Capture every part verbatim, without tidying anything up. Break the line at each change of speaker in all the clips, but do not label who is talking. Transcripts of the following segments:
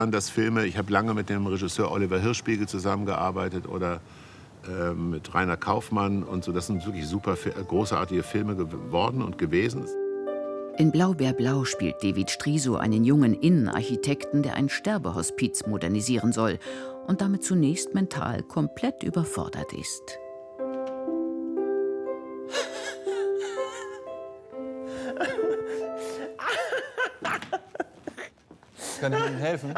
Das Filme, ich habe lange mit dem Regisseur Oliver Hirschbiegel zusammengearbeitet oder äh, mit Rainer Kaufmann und so. Das sind wirklich super, großartige Filme geworden und gewesen.
In Blaubeerblau spielt David Striso einen jungen Innenarchitekten, der ein Sterbehospiz modernisieren soll und damit zunächst mental komplett überfordert ist.
Kann ich Ihnen helfen?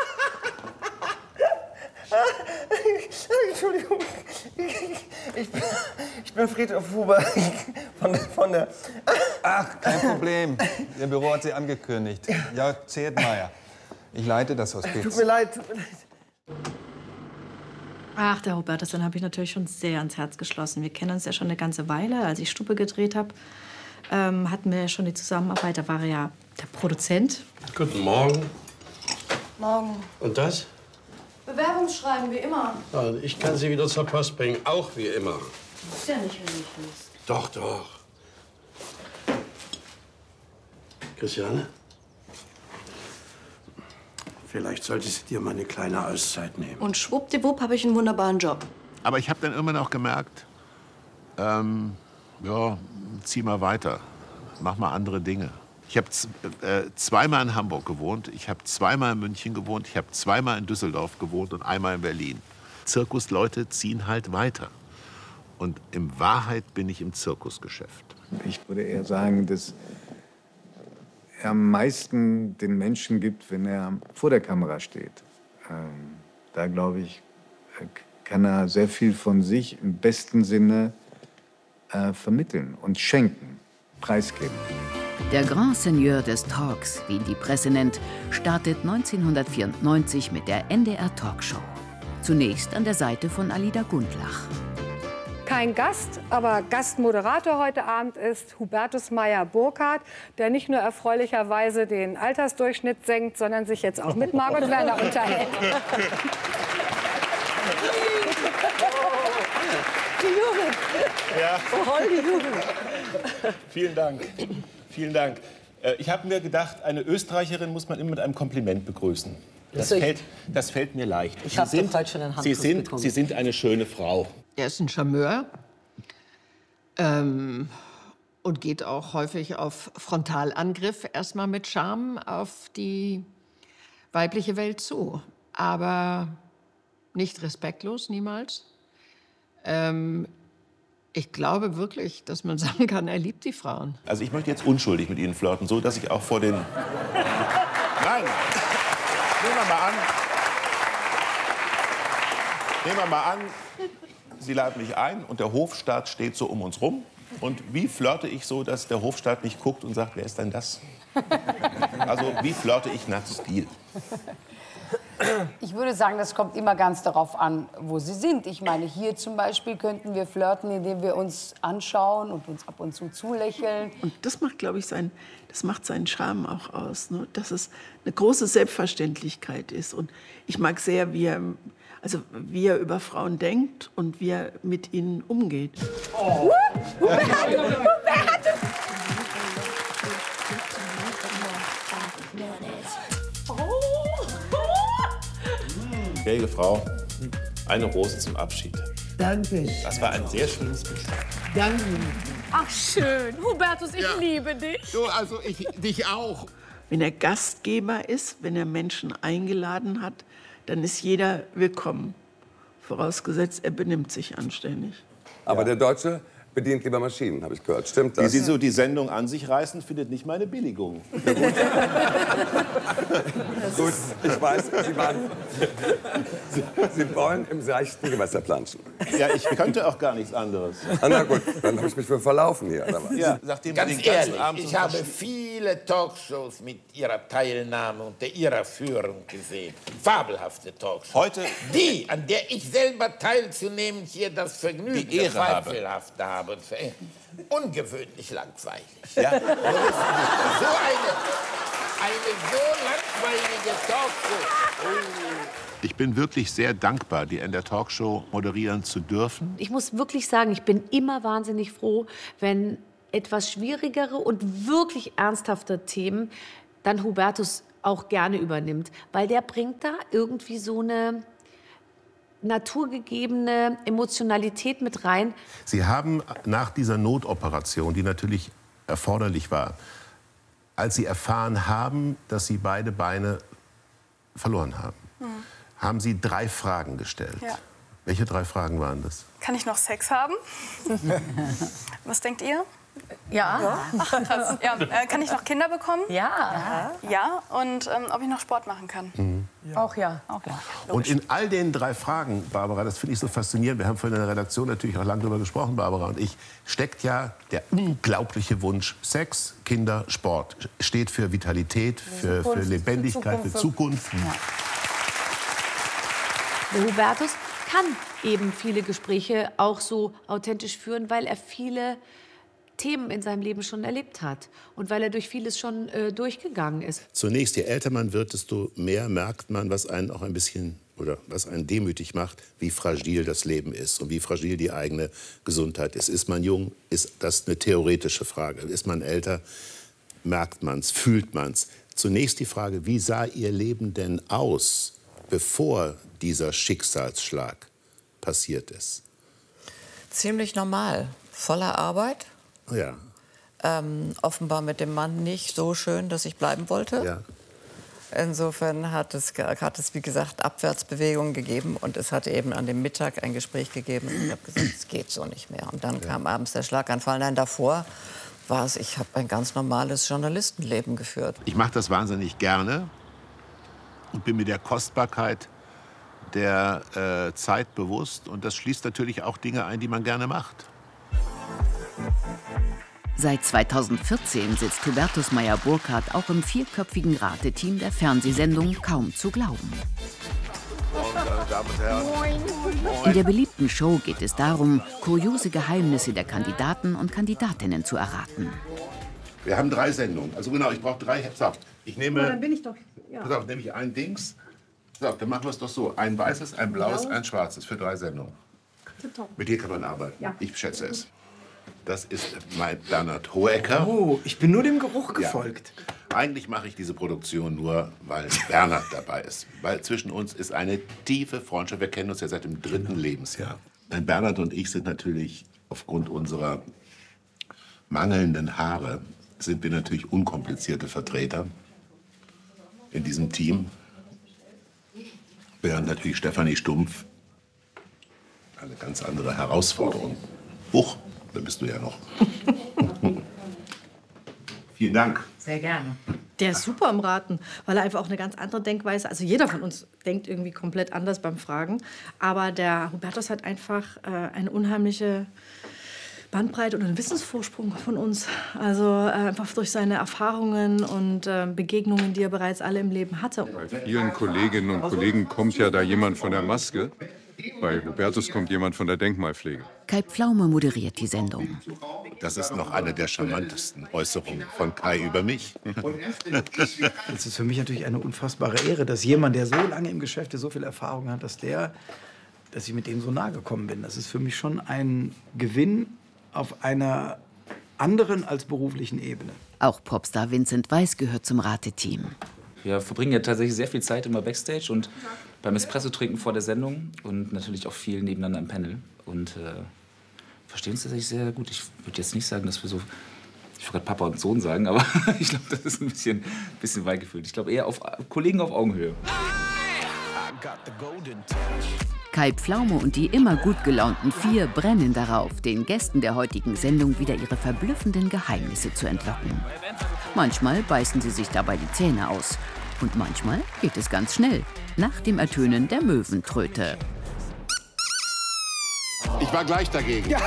Entschuldigung, ich bin, ich bin Friedhof Huber von der, von der...
Ach, kein Problem. Ihr Büro hat Sie angekündigt. Jörg Zedmeier. Ich leite das Hospiz.
Tut mir leid, tut mir leid.
Ach, der Hubertus, den habe ich natürlich schon sehr ans Herz geschlossen. Wir kennen uns ja schon eine ganze Weile. Als ich Stube gedreht habe, ähm, hatten wir ja schon die Zusammenarbeit. Da war er ja der Produzent.
Guten Morgen.
Morgen.
Und das?
Bewerbungsschreiben, wie immer.
Ja, ich kann Sie wieder zur Post bringen, auch wie immer.
Ist ja nicht, wenn ich willst.
Doch, doch. Christiane? Vielleicht solltest du dir mal eine kleine Auszeit nehmen.
Und schwuppdiwupp habe ich einen wunderbaren Job.
Aber ich habe dann immer noch gemerkt, ähm, ja, zieh mal weiter, mach mal andere Dinge. Ich habe äh, zweimal in Hamburg gewohnt, ich habe zweimal in München gewohnt, ich habe zweimal in Düsseldorf gewohnt und einmal in Berlin. Zirkusleute ziehen halt weiter. Und in Wahrheit bin ich im Zirkusgeschäft.
Ich würde eher sagen, dass er am meisten den Menschen gibt, wenn er vor der Kamera steht. Ähm, da, glaube ich, kann er sehr viel von sich im besten Sinne äh, vermitteln und schenken, preisgeben.
Der Grand Seigneur des Talks, wie ihn die Presse nennt, startet neunzehnhundertvierundneunzig mit der N D R Talkshow. Zunächst an der Seite von Alida Gundlach.
Kein Gast, aber Gastmoderator heute Abend ist Hubertus Meyer-Burkhardt, der nicht nur erfreulicherweise den Altersdurchschnitt senkt, sondern sich jetzt auch mit Margot Werner unterhält.
Die Jugend.
Ja.
Oh, die Jugend.
Vielen Dank. Vielen Dank. Ich habe mir gedacht, eine Österreicherin muss man immer mit einem Kompliment begrüßen. Das,
Das
fällt, das fällt mir leicht.
Ich habe doch heute schon einen
Sie
Handkuss
sind,
bekommen.
Sie sind eine schöne Frau.
Er ist ein Charmeur ähm, und geht auch häufig auf Frontalangriff, erstmal mit Charme, auf die weibliche Welt zu. Aber nicht respektlos, niemals. Ähm, ich glaube wirklich, dass man sagen kann, er liebt die Frauen.
Also ich möchte jetzt unschuldig mit Ihnen flirten, so dass ich auch vor den... Nein! Nehmen wir mal an. Nehmen wir mal an, Sie laden mich ein und der Hofstaat steht so um uns rum. Und wie flirte ich so, dass der Hofstaat nicht guckt und sagt, wer ist denn das? Also wie flirte ich nach Stil?
Ich würde sagen, das kommt immer ganz darauf an, wo Sie sind. Ich meine, hier zum Beispiel könnten wir flirten, indem wir uns anschauen und uns ab und zu zulächeln.
Und das macht, glaube ich, sein, das macht seinen Charme auch aus, ne? Dass es eine große Selbstverständlichkeit ist. Und ich mag sehr, wie er, also wie er über Frauen denkt und wie er mit ihnen umgeht.
Oh. Wer hat, wer hat es?
Gnädige Frau, eine Rose zum Abschied.
Danke.
Das war ein sehr schönes Bild.
Danke.
Ach schön, Hubertus, ich
Ja.
liebe dich.
Du, also ich dich auch.
Wenn er Gastgeber ist, wenn er Menschen eingeladen hat, dann ist jeder willkommen. Vorausgesetzt, er benimmt sich anständig.
Aber der Deutsche bedient lieber Maschinen, habe ich gehört. Stimmt das?
Wie Sie so die Sendung an sich reißen, findet nicht meine Billigung.
Gut, ich weiß, Sie, waren, Sie, Sie wollen im seichten Gewässer planschen.
Ja, ich könnte auch gar nichts anderes.
Ah, na gut, dann habe ich mich für verlaufen hier. Oder was?
Ja, nachdem
Ganz
Sie den ganzen
ehrlich,
Abend
ich
zum
habe
Versch-
viele Talkshows mit Ihrer Teilnahme und der Ihrer Führung gesehen. Fabelhafte Talkshows.
Heute
die, an der ich selber teilzunehmen hier das Vergnügen,
Die Ehre
das
habe.
Zweifelhafte habe. Und ver- ungewöhnlich langweilig.
Ja?
So eine, eine so langweilige Talkshow. Oh.
Ich bin wirklich sehr dankbar, die N D R Talkshow moderieren zu dürfen.
Ich muss wirklich sagen, ich bin immer wahnsinnig froh, wenn etwas schwierigere und wirklich ernsthafte Themen dann Hubertus auch gerne übernimmt, weil der bringt da irgendwie so eine naturgegebene Emotionalität mit rein.
Sie haben nach dieser Notoperation, die natürlich erforderlich war, als Sie erfahren haben, dass Sie beide Beine verloren haben,
Hm.
haben Sie drei Fragen gestellt.
Ja.
Welche drei Fragen waren das?
Kann ich noch Sex haben? Was denkt ihr?
Ja.
Ach, krass. Ja, äh, kann ich noch Kinder bekommen?
Ja.
Ja. Und ähm, ob ich noch Sport machen kann?
Mhm.
Auch ja. Auch ja.
Und in all den drei Fragen, Barbara, das finde ich so faszinierend, wir haben vorhin in der Redaktion natürlich auch lange darüber gesprochen, Barbara und ich, steckt ja der unglaubliche Wunsch, Sex, Kinder, Sport. Steht für Vitalität, für, für Lebendigkeit, für Zukunft. Für Zukunft.
Der Hubertus kann eben viele Gespräche auch so authentisch führen, weil er viele Themen in seinem Leben schon erlebt hat und weil er durch vieles schon äh, durchgegangen ist.
Zunächst, je älter man wird, desto mehr merkt man, was einen auch ein bisschen oder was einen demütig macht, wie fragil das Leben ist und wie fragil die eigene Gesundheit ist. Ist man jung, ist das eine theoretische Frage. Ist man älter, merkt man es, fühlt man es. Zunächst die Frage, wie sah Ihr Leben denn aus, bevor dieser Schicksalsschlag passiert ist?
Ziemlich normal, voller Arbeit.
Ja.
Ähm, offenbar mit dem Mann nicht so schön, dass ich bleiben wollte.
Ja.
Insofern hat es, hat es, wie gesagt, Abwärtsbewegungen gegeben. Und es hat eben an dem Mittag ein Gespräch gegeben. Und ich habe gesagt, es geht so nicht mehr. Und dann ja. kam abends der Schlaganfall. Nein, davor war es, ich habe ein ganz normales Journalistenleben geführt.
Ich mache das wahnsinnig gerne und bin mir der Kostbarkeit der äh, Zeit bewusst. Und das schließt natürlich auch Dinge ein, die man gerne macht.
Seit zweitausendvierzehn sitzt Hubertus Meyer-Burkhardt auch im vierköpfigen Rateteam der Fernsehsendung Kaum zu glauben. In der beliebten Show geht es darum, kuriose Geheimnisse der Kandidaten und Kandidatinnen zu erraten.
Wir haben drei Sendungen. Also genau, ich brauche drei. So, ich nehme.
Oh, dann bin ich doch. Ja.
Pass auf, nehme ich ein Dings. So, dann machen wir es doch so: ein weißes, ein blaues, ein schwarzes für drei Sendungen. Mit dir kann man arbeiten. Ja. Ich schätze es. Das ist mein Bernhard Hohecker.
Oh, ich bin nur dem Geruch gefolgt.
Ja. Eigentlich mache ich diese Produktion nur, weil Bernhard dabei ist. Weil zwischen uns ist eine tiefe Freundschaft. Wir kennen uns ja seit dem dritten Lebensjahr. Denn Bernhard und ich sind natürlich aufgrund unserer mangelnden Haare sind wir natürlich unkomplizierte Vertreter in diesem Team. Während natürlich Stefanie Stumpf eine ganz andere Herausforderung. Huch, da bist du ja noch. Vielen Dank.
Sehr gerne. Der ist super im Raten, weil er einfach auch eine ganz andere Denkweise, also jeder von uns denkt irgendwie komplett anders beim Fragen, aber der Hubertus hat einfach äh, eine unheimliche Bandbreite und einen Wissensvorsprung von uns. Also äh, einfach durch seine Erfahrungen und äh, Begegnungen, die er bereits alle im Leben hatte.
Bei vielen Kolleginnen und Kollegen kommt ja da jemand von der Maske. Bei Hubertus kommt jemand von der Denkmalpflege.
Kai Pflaume moderiert die Sendung.
Das ist noch eine der charmantesten Äußerungen von Kai über mich.
Es ist für mich natürlich eine unfassbare Ehre, dass jemand, der so lange im Geschäft ist, so viel Erfahrung hat, dass, der, dass ich mit dem so nahe gekommen bin. Das ist für mich schon ein Gewinn auf einer anderen als beruflichen Ebene.
Auch Popstar Vincent Weiss gehört zum Rateteam.
Wir verbringen ja tatsächlich sehr viel Zeit immer Backstage und beim Espresso trinken vor der Sendung und natürlich auch viel nebeneinander im Panel. Und äh, verstehen uns tatsächlich sehr gut. Ich würde jetzt nicht sagen, dass wir so, ich wollte gerade Papa und Sohn sagen, aber ich glaube, das ist ein bisschen, bisschen weit gefühlt. Ich glaube eher auf Kollegen auf Augenhöhe.
Kai Pflaume und die immer gut gelaunten Vier brennen darauf, den Gästen der heutigen Sendung wieder ihre verblüffenden Geheimnisse zu entlocken. Manchmal beißen sie sich dabei die Zähne aus. Und manchmal geht es ganz schnell, nach dem Ertönen der Möwentröte.
Ich war gleich dagegen. Ja.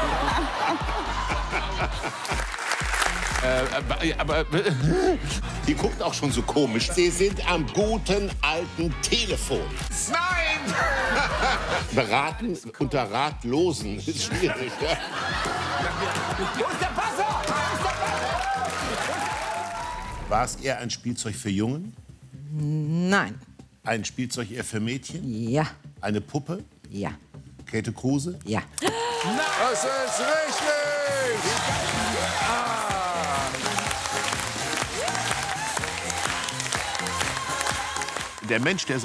äh, aber, aber die guckt auch schon so komisch. Sie sind am guten alten Telefon. Nein! Beraten unter Ratlosen ist schwierig. Ja? Wo ist der Passer? War es eher ein Spielzeug für Jungen?
Nein.
Ein Spielzeug eher für Mädchen?
Ja.
Eine Puppe?
Ja.
Käthe Kruse?
Ja.
Das ist richtig! Ah. der Mensch, der